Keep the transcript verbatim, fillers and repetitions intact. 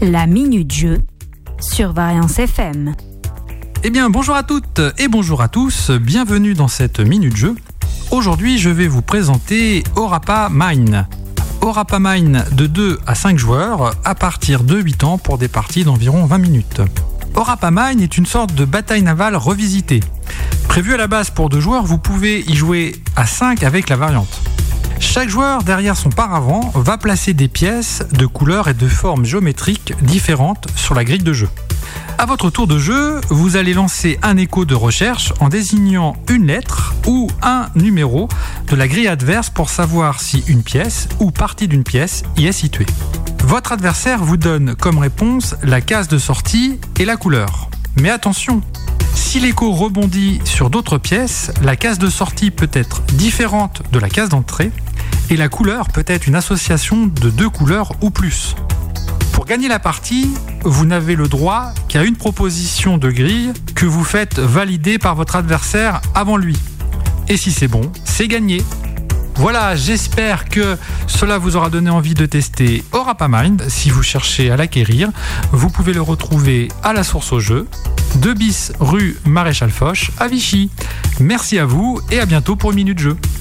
La Minute Jeu sur Variance F M. Eh bien, bonjour à toutes et bonjour à tous, bienvenue dans cette Minute Jeu. Aujourd'hui, je vais vous présenter Orapa Mine. Orapa Mine de deux à cinq joueurs à partir de huit ans pour des parties d'environ vingt minutes. Orapa Mine est une sorte de bataille navale revisitée. Prévu à la base pour deux joueurs, vous pouvez y jouer à cinq avec la variante. Chaque joueur, derrière son paravent, va placer des pièces de couleurs et de formes géométriques différentes sur la grille de jeu. À votre tour de jeu, vous allez lancer un écho de recherche en désignant une lettre ou un numéro de la grille adverse pour savoir si une pièce ou partie d'une pièce y est située. Votre adversaire vous donne comme réponse la case de sortie et la couleur. Mais attention, si l'écho rebondit sur d'autres pièces, la case de sortie peut être différente de la case d'entrée et la couleur peut être une association de deux couleurs ou plus. Pour gagner la partie, vous n'avez le droit qu'à une proposition de grille que vous faites valider par votre adversaire avant lui. Et si c'est bon, c'est gagné. Voilà, j'espère que cela vous aura donné envie de tester Orapa Mine. Si vous cherchez à l'acquérir, vous pouvez le retrouver à la source au jeu, deux bis rue Maréchal Foch à Vichy. Merci à vous et à bientôt pour une Minute Jeu.